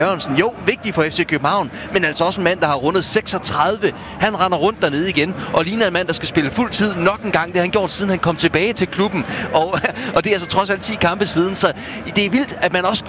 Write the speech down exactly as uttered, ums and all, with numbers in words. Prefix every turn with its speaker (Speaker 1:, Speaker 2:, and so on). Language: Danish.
Speaker 1: Jørgensen, jo, vigtig for F C København, men altså også en mand, der har rundet seksogtredive. Han render rundt dernede igen, og ligner en mand, der skal spille fuld tid nok en gang. Det har han gjort, siden han kom tilbage til klubben. Og, og det er altså trods alt ti kampe siden, så det er vildt, at man også